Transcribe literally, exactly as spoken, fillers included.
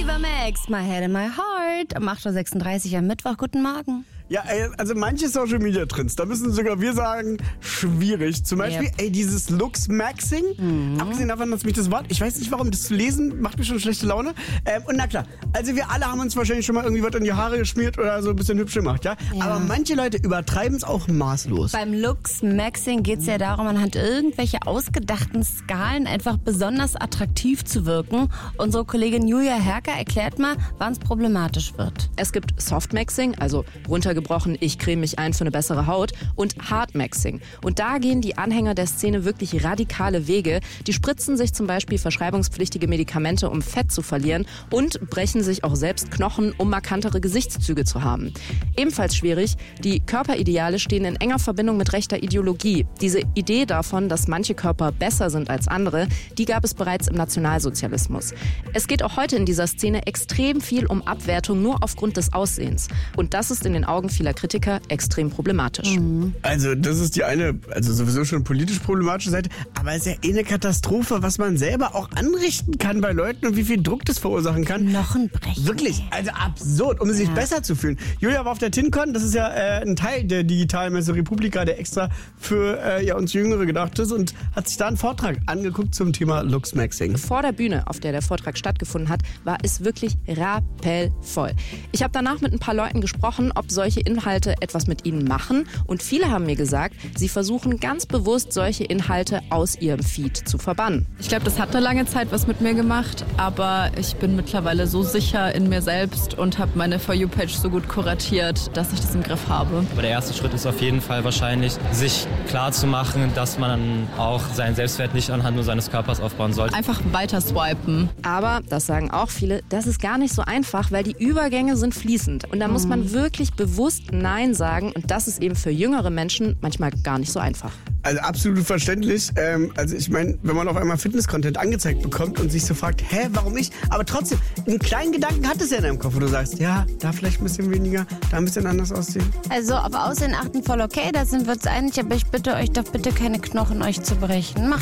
Ava Max, My Head and My Heart. Um acht Uhr sechsunddreißig am Mittwoch. Guten Morgen. Ja, ey, also manche Social Media Trends, da müssen sogar wir sagen, schwierig. Zum Beispiel, Yep. ey, dieses Looks-Maxing. Mhm. Abgesehen davon, dass mich das Wort, ich weiß nicht warum, das zu lesen, macht mir schon schlechte Laune. Ähm, und na klar, also wir alle haben uns wahrscheinlich schon mal irgendwie was in die Haare geschmiert oder so ein bisschen hübsch gemacht, ja? Ja. Aber manche Leute übertreiben es auch maßlos. Beim Looks-Maxing geht es ja darum, anhand irgendwelche ausgedachten Skalen einfach besonders attraktiv zu wirken. Unsere Kollegin Julia Herker erklärt mal, wann es problematisch wird. Es gibt Softmaxing, also runtergebrochen, ich creme mich ein für eine bessere Haut, und Hardmaxing. Und da gehen die Anhänger der Szene wirklich radikale Wege. Die spritzen sich zum Beispiel verschreibungspflichtige Medikamente, um Fett zu verlieren, und brechen sich auch selbst Knochen, um markantere Gesichtszüge zu haben. Ebenfalls schwierig, die Körperideale stehen in enger Verbindung mit rechter Ideologie. Diese Idee davon, dass manche Körper besser sind als andere, die gab es bereits im Nationalsozialismus. Es geht auch heute in dieser Szene extrem viel um Abwertung nur aufgrund des Aussehens. Und das ist in den Augen vieler Kritiker extrem problematisch. Mhm. Also das ist die eine, also sowieso schon politisch problematische Seite, aber es ist ja eh eine Katastrophe, was man selber auch anrichten kann bei Leuten und wie viel Druck das verursachen kann. Knochenbrechen. Wirklich, also absurd, um sich Ja. besser zu fühlen. Julia war auf der TinCon, das ist ja äh, ein Teil der Digitalmesse Republika, der extra für äh, ja, uns Jüngere gedacht ist, und hat sich da einen Vortrag angeguckt zum Thema Looks-Maxing. Vor der Bühne, auf der der Vortrag stattgefunden hat, war es wirklich rappelvoll. Ich habe danach mit ein paar Leuten gesprochen, ob solche Inhalte etwas mit ihnen machen, und viele haben mir gesagt, sie versuchen ganz bewusst, solche Inhalte aus ihrem Feed zu verbannen. Ich glaube, das hat eine lange Zeit was mit mir gemacht, aber ich bin mittlerweile so sicher in mir selbst und habe meine For You-Page so gut kuratiert, dass ich das im Griff habe. Aber der erste Schritt ist auf jeden Fall wahrscheinlich, sich klar zu machen, dass man auch seinen Selbstwert nicht anhand nur seines Körpers aufbauen sollte. Einfach weiter swipen. Aber, das sagen auch viele, das ist gar nicht so einfach, weil die Übergänge sind fließend. Und da muss man wirklich bewusst Nein sagen, und das ist eben für jüngere Menschen manchmal gar nicht so einfach. Also absolut verständlich. Ähm, also ich meine, wenn man auf einmal Fitness-Content angezeigt bekommt und sich so fragt, hä, warum ich? Aber trotzdem, einen kleinen Gedanken hat es ja in deinem Kopf, wo du sagst, ja, da vielleicht ein bisschen weniger, da ein bisschen anders aussehen. Also auf Aussehen achten voll okay, da sind wir uns einig, aber ich bitte euch doch bitte keine Knochen euch zu brechen. Macht